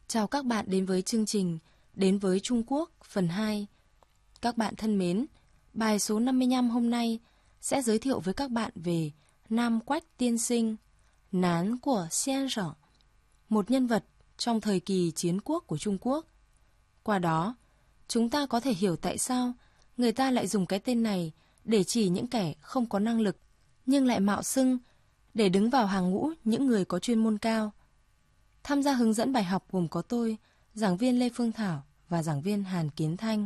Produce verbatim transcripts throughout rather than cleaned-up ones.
Chào các bạn đến với chương trình Đến với Trung Quốc phần hai. Các bạn thân mến, bài số năm mươi lăm hôm nay sẽ giới thiệu với các bạn về Nam Quách tiên sinh, Nán của Xian Rở, một nhân vật trong thời kỳ chiến quốc của Trung Quốc. Qua đó, chúng ta có thể hiểu tại sao người ta lại dùng cái tên này để chỉ những kẻ không có năng lực nhưng lại mạo xưng để đứng vào hàng ngũ những người có chuyên môn cao. Tham gia hướng dẫn bài học gồm có tôi, giảng viên Lê Phương Thảo và giảng viên Hàn Kiến Thanh.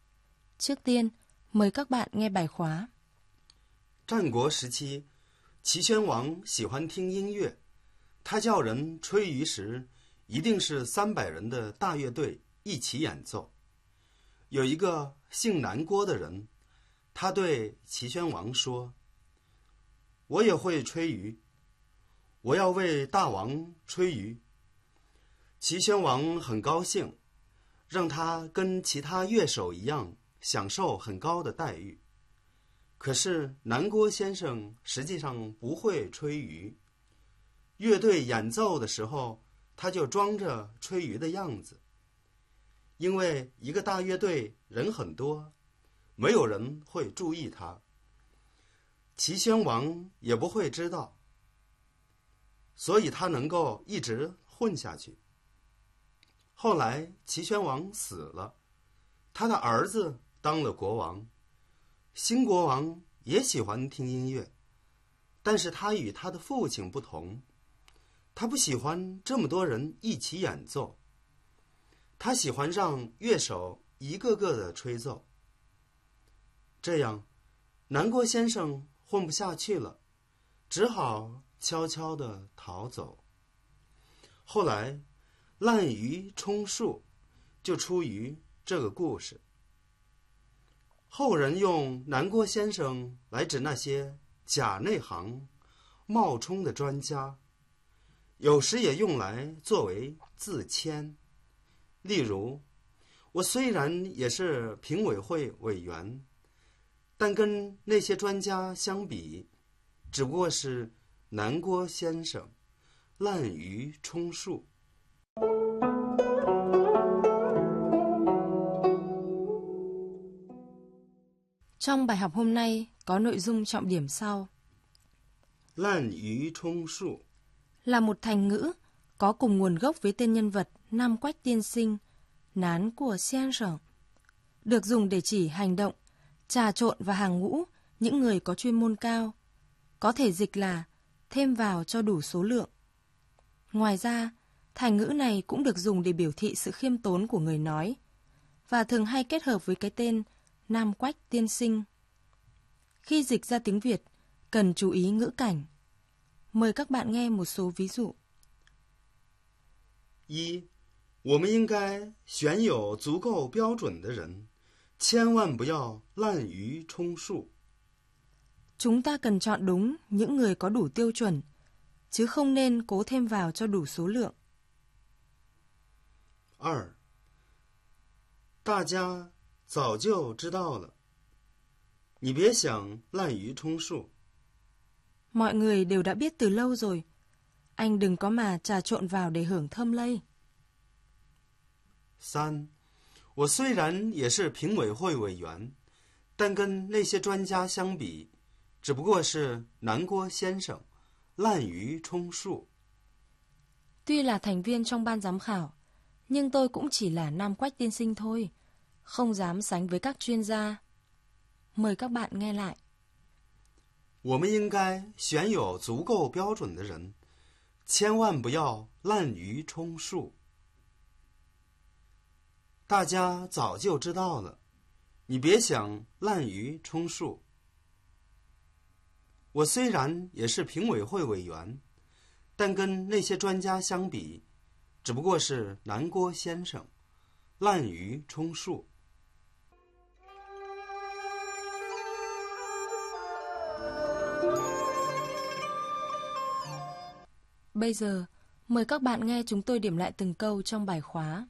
Trước tiên, mời các bạn nghe bài khóa. 战国时期，齐宣王喜欢听音乐，他叫人吹竽时，一定是三百人的大乐队一起演奏。有一个姓南郭的人，他对齐宣王说：“我也会吹竽，我要为大王吹竽。”齐宣王很高兴，让他跟其他乐手一样享受很高的待遇。可是南郭先生实际上不会吹竽，乐队演奏的时候，他就装着吹竽的样子。因为一个大乐队人很多，没有人会注意他，齐宣王也不会知道，所以他能够一直混下去。后来齐宣王死了，他的儿子当了国王。新国王也喜欢听音乐，但是他与他的父亲不同，他不喜欢这么多人一起演奏，他喜欢让乐手一个个的吹奏。这样，南郭先生混不下去了，只好悄悄地逃走。后来滥竽充数就出于这个故事。后人用南郭先生来指那些假内行、冒充的专家，有时也用来作为自谦。例如，我虽然也是评委会委员，但跟那些专家相比，只不过是南郭先生滥竽充数。 Trong bài học hôm nay có nội dung trọng điểm sau. 滥竽充数 là một thành ngữ có cùng nguồn gốc với tên nhân vật Nam Quách tiên sinh, Nán của Xian Rở, được dùng để chỉ hành động trà trộn vào hàng ngũ những người có chuyên môn cao, có thể dịch là thêm vào cho đủ số lượng. Ngoài ra, thành ngữ này cũng được dùng để biểu thị sự khiêm tốn của người nói và thường hay kết hợp với cái tên Nam Quách tiên sinh. Khi dịch ra tiếng Việt, cần chú ý ngữ cảnh. Mời các bạn nghe một số ví dụ. 一，我们应该选有足够标准的人，千万不要滥竽充数。 Chúng ta cần chọn đúng những người có đủ tiêu chuẩn, chứ không nên cố thêm vào cho đủ số lượng. 二，大家早就知道了，你别想滥竽充数。 Mọi người đều đã biết từ lâu rồi. Anh đừng có mà trà trộn vào để hưởng thơm lây. 三，我虽然也是评委会委员，但跟那些专家相比，只不过是南郭先生滥竽充数。 Tuy là thành viên trong ban giám khảo, nhưng tôi cũng chỉ là Nam Quách tiên sinh thôi, không dám sánh với các chuyên gia. Mời các bạn nghe lại. 我们应该选有足够标准的人，千万不要滥竽充数。大家早就知道了，你别想滥竽充数。我虽然也是评委会委员，但跟那些专家相比，只不过是南郭先生滥竽充数。 Bây giờ, mời các bạn nghe chúng tôi điểm lại từng câu trong bài khóa.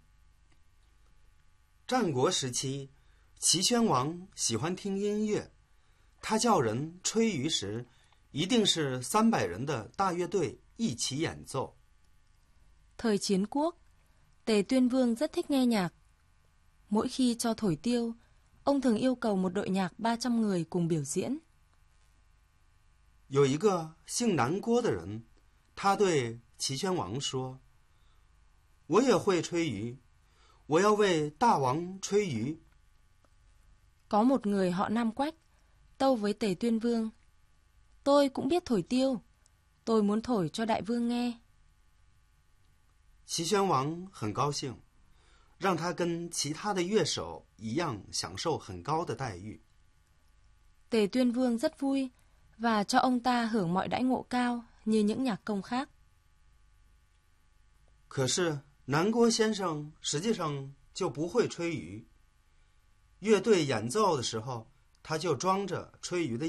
战国时期，齐宣王喜欢听音乐，他叫人吹竽时，一定是三百人的大乐队一起演奏。 Thời chiến quốc, Tề Tuyên Vương rất thích nghe nhạc. Mỗi khi cho thổi tiêu, ông thường yêu cầu một đội nhạc ba trăm người cùng biểu diễn. 有一个姓南郭的人，他对齐宣王说：“我也会吹竽，我要为大王吹竽。” Có một người họ Nam Quách tâu với Tề Tuyên Vương: Tôi cũng biết thổi tiêu, tôi muốn thổi cho đại vương nghe. 齐宣王很高兴，让他跟其他的乐手一样享受很高的待遇。 Tề Tuyên Vương rất vui và cho ông ta hưởng mọi đãi ngộ cao như những nhạc công khác. 可是南郭先生实际上就不会吹竽，乐队演奏的时候，他就装着吹竽的